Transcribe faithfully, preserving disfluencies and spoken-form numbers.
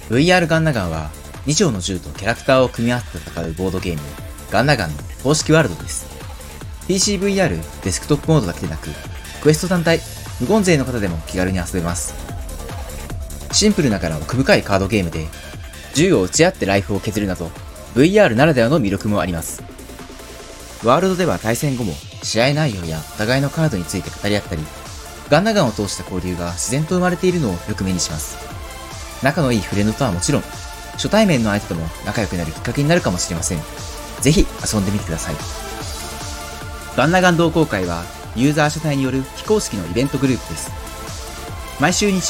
ブイアール ガンナガンはに丁の銃とキャラクターを組み合わせて戦うボードゲームガンナガンの公式ワールドです。ピーシーブイアール デスクトップモードだけでなく、クエスト単体、無言勢の方でも気軽に遊べます。シンプルながら奥深いカードゲームで、銃を撃ち合ってライフを削るなど、ブイアール ならではの魅力もあります。ワールドでは対戦後も試合内容やお互いのカードについて語り合ったり、ガンナガンを通した交流が自然と生まれているのをよく目にします。仲のいいフレンドとはもちろん、初対面の相手とも仲良くなるきっかけになるかもしれません。ぜひ遊んでみてください。ガンナガン同好会はユーザー主催による非公式のイベントグループです。毎週日